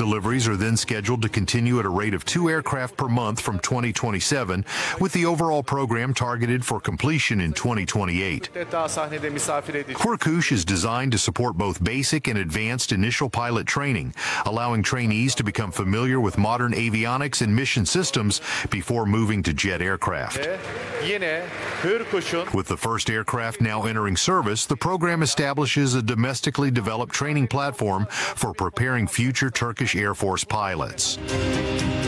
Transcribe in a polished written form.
Deliveries are then scheduled to continue at a rate of 2 aircraft per month from 2027, with the overall program targeted for completion in 2028. Kurkush is designed to support both basic and advanced initial pilot training, allowing trainees to become familiar with modern avionics and mission systems before moving to jet aircraft. With the first aircraft now entering service, the program establishes a domestically developed training platform for preparing future Turkish Air Force pilots.